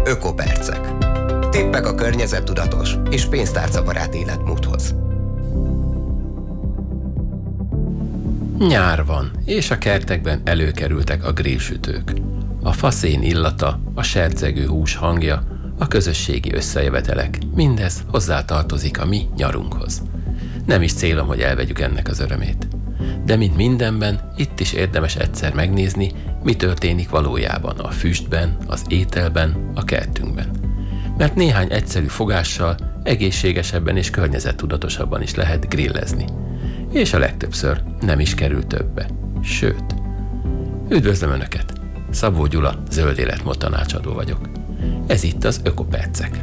Ökopercek. Tippek a környezettudatos és pénztárcabarát életmódhoz. Nyár van, és a kertekben előkerültek a grillsütők. A faszén illata, a sercegő hús hangja, a közösségi összejövetelek, mindez hozzátartozik a mi nyarunkhoz. Nem is célom, hogy elvegyük ennek az örömét. De mint mindenben, itt is érdemes egyszer megnézni, mi történik valójában a füstben, az ételben, a kertünkben. Mert néhány egyszerű fogással egészségesebben és környezettudatosabban is lehet grillezni. És a legtöbbször nem is kerül többe. Sőt. Üdvözlöm Önöket! Szabó Gyula, zöld életmód tanácsadó vagyok. Ez itt az Ökopercek.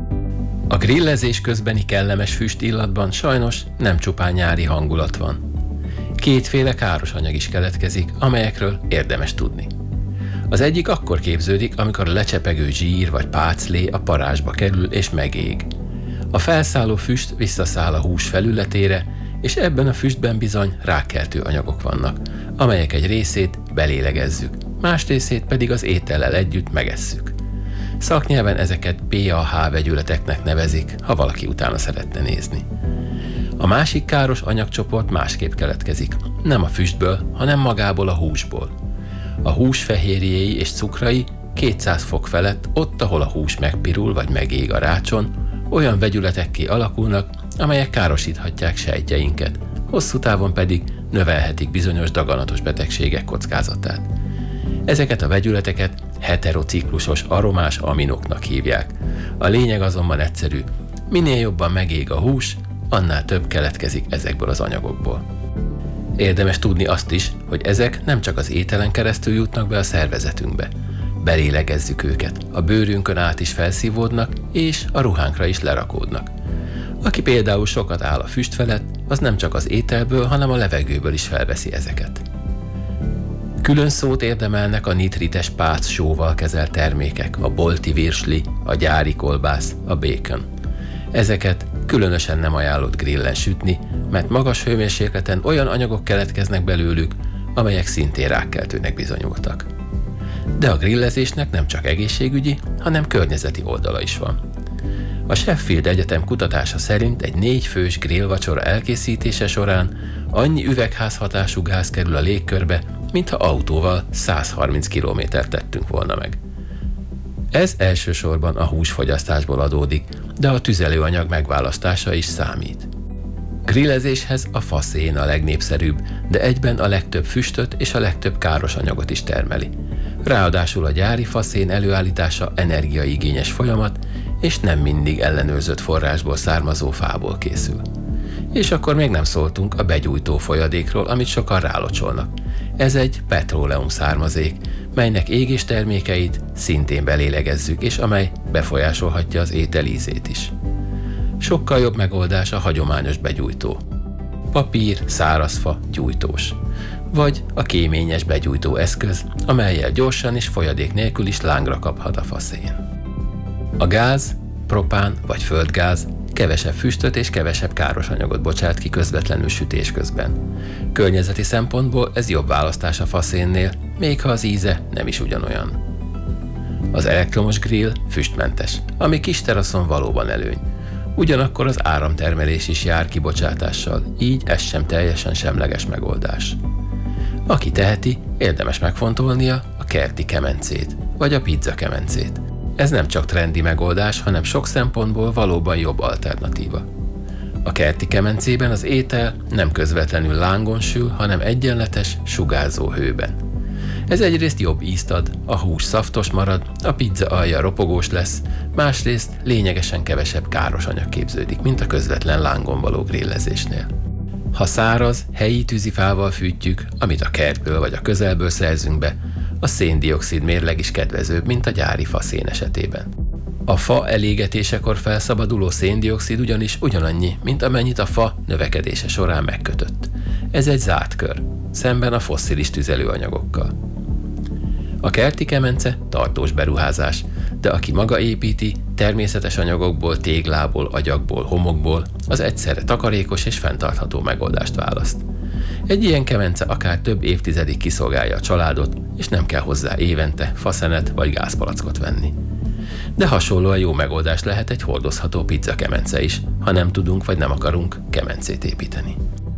A grillezés közbeni kellemes füstillatban sajnos nem csupán nyári hangulat van. Kétféle káros anyag is keletkezik, amelyekről érdemes tudni. Az egyik akkor képződik, amikor a lecsepegő zsír vagy páclé a parázsba kerül és megég. A felszálló füst visszaszáll a hús felületére, és ebben a füstben bizony rákkeltő anyagok vannak, amelyek egy részét belélegezzük, más részét pedig az étellel együtt megesszük. Szaknyelven ezeket PAH vegyületeknek nevezik, ha valaki utána szeretne nézni. A másik káros anyagcsoport másképp keletkezik, nem a füstből, hanem magából a húsból. A hús fehérjéi és cukrai 200 fok felett, ott, ahol a hús megpirul vagy megég a rácson, olyan vegyületekké alakulnak, amelyek károsíthatják sejtjeinket, hosszú távon pedig növelhetik bizonyos daganatos betegségek kockázatát. Ezeket a vegyületeket heterociklusos aromás aminoknak hívják. A lényeg azonban egyszerű, minél jobban megég a hús, annál több keletkezik ezekből az anyagokból. Érdemes tudni azt is, hogy ezek nem csak az ételen keresztül jutnak be a szervezetünkbe. Belélegezzük őket, a bőrünkön át is felszívódnak, és a ruhánkra is lerakódnak. Aki például sokat áll a füst felett, az nem csak az ételből, hanem a levegőből is felveszi ezeket. Külön szót érdemelnek a nitrites pác sóval kezelt termékek, a bolti virsli, a gyári kolbász, a bacon. Ezeket különösen nem ajánlott grillen sütni, mert magas hőmérsékleten olyan anyagok keletkeznek belőlük, amelyek szintén rákkeltőnek bizonyultak. De a grillezésnek nem csak egészségügyi, hanem környezeti oldala is van. A Sheffield Egyetem kutatása szerint egy 4 fős grillvacsora elkészítése során annyi üvegházhatású gáz kerül a légkörbe, mintha autóval 130 kilométert tettünk volna meg. Ez elsősorban a húsfogyasztásból adódik, de a tüzelőanyag megválasztása is számít. Grillezéshez a faszén a legnépszerűbb, de egyben a legtöbb füstöt és a legtöbb káros anyagot is termeli. Ráadásul a gyári faszén előállítása energiaigényes folyamat, és nem mindig ellenőrzött forrásból származó fából készül. És akkor még nem szóltunk a begyújtó folyadékról, amit sokan rálocsolnak. Ez egy petróleum származék, melynek égés termékeit szintén belélegezzük, és amely befolyásolhatja az étel ízét is. Sokkal jobb megoldás a hagyományos begyújtó. Papír, szárazfa, gyújtós. Vagy a kéményes begyújtó eszköz, amellyel gyorsan és folyadék nélkül is lángra kaphat a faszén. A gáz, propán vagy földgáz kevesebb füstöt és kevesebb káros anyagot bocsát ki közvetlenül sütés közben. Környezeti szempontból ez jobb választás a faszénnél, még ha az íze nem is ugyanolyan. Az elektromos grill füstmentes, ami kis teraszon valóban előny. Ugyanakkor az áramtermelés is jár kibocsátással, így ez sem teljesen semleges megoldás. Aki teheti, érdemes megfontolnia a kerti kemencét, vagy a pizza kemencét. Ez nem csak trendi megoldás, hanem sok szempontból valóban jobb alternatíva. A kerti kemencében az étel nem közvetlenül lángon sül, hanem egyenletes, sugárzó hőben. Ez egyrészt jobb ízt ad, a hús szaftos marad, a pizza alja ropogós lesz, másrészt lényegesen kevesebb káros anyag képződik, mint a közvetlen lángon való grillezésnél. Ha száraz, helyi tűzifával fűtjük, amit a kertből vagy a közelből szerzünk be, a szén-dioxid mérleg is kedvezőbb, mint a gyári faszén esetében. A fa elégetésekor felszabaduló szén-dioxid ugyanis ugyanannyi, mint amennyit a fa növekedése során megkötött. Ez egy zárt kör, szemben a fosszilis tüzelőanyagokkal. A kerti kemence tartós beruházás, de aki maga építi, természetes anyagokból, téglából, agyagból, homokból, az egyszerre takarékos és fenntartható megoldást választ. Egy ilyen kemence akár több évtizedig kiszolgálja a családot, és nem kell hozzá évente faszenet vagy gázpalackot venni. De hasonlóan jó megoldás lehet egy hordozható pizzakemence is, ha nem tudunk vagy nem akarunk kemencét építeni.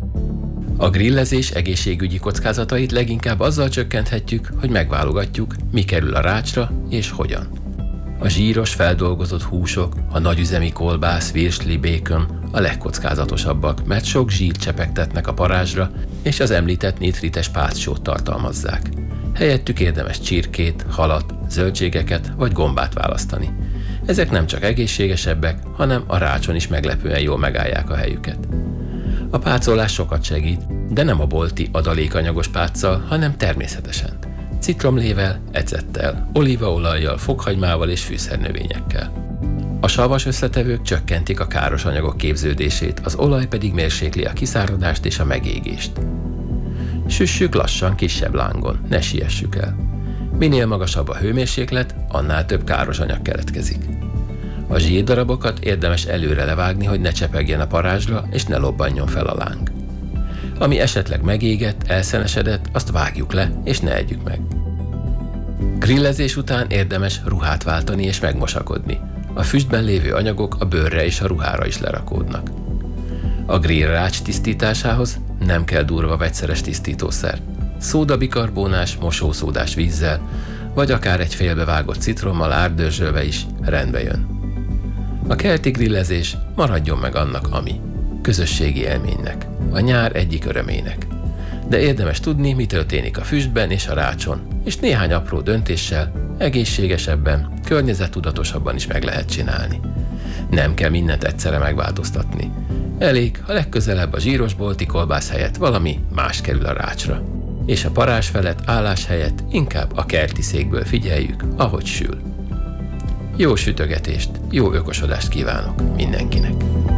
A grillezés egészségügyi kockázatait leginkább azzal csökkenthetjük, hogy megválogatjuk, mi kerül a rácsra és hogyan. A zsíros, feldolgozott húsok, a nagyüzemi kolbász, virsli, békön a legkockázatosabbak, mert sok zsírt csepegtetnek a parázsra, és az említett nitrites pácsót tartalmazzák. Helyettük érdemes csirkét, halat, zöldségeket vagy gombát választani. Ezek nem csak egészségesebbek, hanem a rácson is meglepően jól megállják a helyüket. A pácolás sokat segít, de nem a bolti adalékanyagos páccal, hanem természetesen. Citromlével, ecettel, olívaolajjal, fokhagymával és fűszernövényekkel. A savas összetevők csökkentik a káros anyagok képződését, az olaj pedig mérsékli a kiszáradást és a megégést. Süssük lassan, kisebb lángon, ne siessük el. Minél magasabb a hőmérséklet, annál több káros anyag keletkezik. A zsírdarabokat érdemes előre levágni, hogy ne csepegjen a parázsra és ne lobbanjon fel a láng. Ami esetleg megégett, elszenesedett, azt vágjuk le és ne együk meg. Grillezés után érdemes ruhát váltani és megmosakodni. A füstben lévő anyagok a bőrre és a ruhára is lerakódnak. A grillrács tisztításához nem kell durva vegyszeres tisztítószer. Szódabikarbónás, mosószódás vízzel, vagy akár egy félbevágott citrommal átdörzsölve is rendbe jön. A kelti grillezés maradjon meg annak, ami közösségi élménynek, a nyár egyik örömének. De érdemes tudni, mi történik a füstben és a rácson, és néhány apró döntéssel egészségesebben, környezettudatosabban is meg lehet csinálni. Nem kell mindent egyszerre megváltoztatni. Elég, ha legközelebb a zsíros bolti kolbász helyett valami más kerül a rácsra. És a parázs felett állás helyett inkább a kerti székből figyeljük, ahogy sül. Jó sütögetést, jó ökosodást kívánok mindenkinek!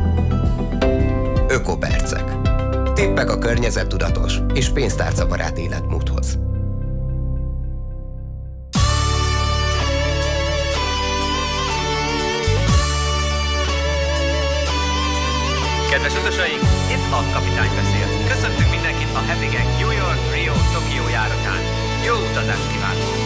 Ökopercek. Tippek a környezettudatos és pénztárcabarát életmódhoz. Kedves utasaink, itt a kapitány beszél. Köszöntünk mindenkit a Happy Gang New York, Rio, Tokió járatán. Jó utazást kívánok!